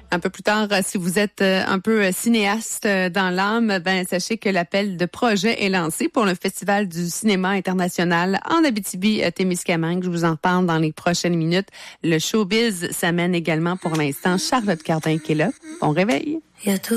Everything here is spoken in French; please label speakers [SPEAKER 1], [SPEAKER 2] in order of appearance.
[SPEAKER 1] Un peu plus tard, si vous êtes un peu cinéaste dans l'âme, sachez que l'appel de projet est lancé pour le Festival du cinéma international en Abitibi-Témiscamingue. Je vous en parle dans les prochaines minutes. Le showbiz s'amène également pour l'instant. Charlotte Cardin qui est là. Bon réveil.